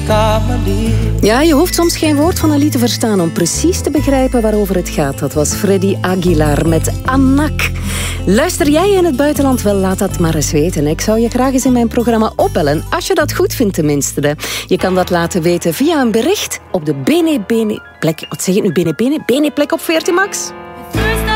Ja, je hoeft soms geen woord van een lied te verstaan om precies te begrijpen waarover het gaat. Dat was Freddy Aguilar met Anak. Luister jij in het buitenland? Wel, laat dat maar eens weten. Ik zou je graag eens in mijn programma opbellen, als je dat goed vindt tenminste. Je kan dat laten weten via een bericht op de Bene plek. Wat zeg ik nu? Bene plek op 14 Max?